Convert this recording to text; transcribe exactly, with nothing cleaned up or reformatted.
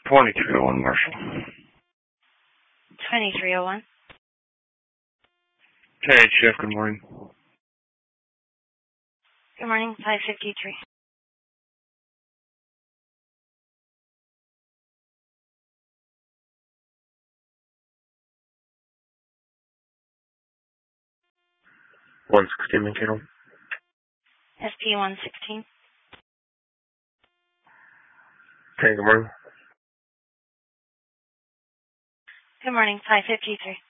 twenty-three oh one, Marshall. twenty-three oh one. K H F, good morning. Good morning, five fifty-three. one sixteen, Mankato. S P one sixteen. Okay, good morning. Good morning, five fifty-three.